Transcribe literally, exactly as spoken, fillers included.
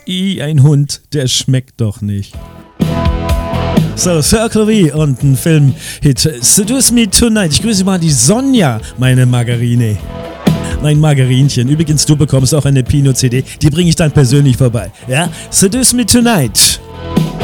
I, ein Hund, der schmeckt doch nicht. So, Circle V und ein Filmhit. Seduce Me Tonight. Ich grüße mal die Sonja, meine Margarine. Mein Margarinchen. Übrigens, du bekommst auch eine Pino-C D. Die bringe ich dann persönlich vorbei. Ja? Seduce Me Tonight.